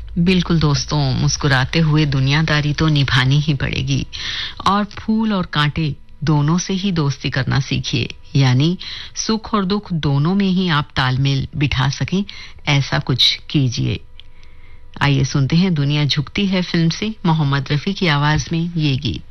बिल्कुल दोस्तों, मुस्कुराते हुए दुनियादारी तो निभानी ही पड़ेगी और फूल और कांटे दोनों से ही दोस्ती करना सीखिए, यानी सुख और दुख दोनों में ही आप तालमेल बिठा सकें, ऐसा कुछ कीजिए। आइए सुनते हैं दुनिया झुकती है फिल्म से मोहम्मद रफी की आवाज में ये गीत।